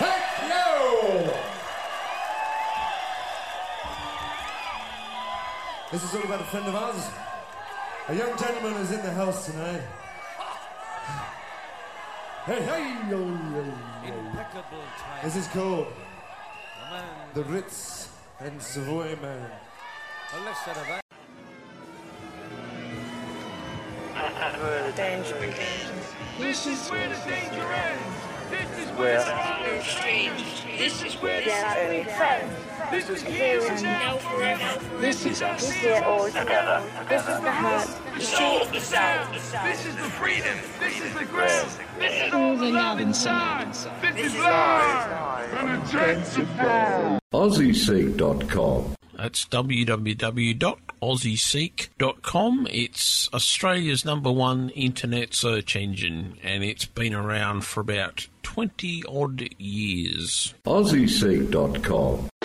Heck no! This is all about a friend of ours. A young gentleman is in the house tonight. Hey, hey, yo, yo, yo. Impeccable time. This is called The Ritz and Savoy Man. Well, let's set about. Where the danger begins. This is where the danger ends. This is Where the strange. This is where There are only friends. This is here and now forever. This is us. This year all together. This is the hurt. The soul, the sound. This is the freedom. This is the ground. This is all the love inside. This is life. And a chance to fall. AussieSeek.com. That's www.aussieseek.com. It's Australia's #1 internet search engine, and it's been around for about 20 odd years. AussieSeek.com.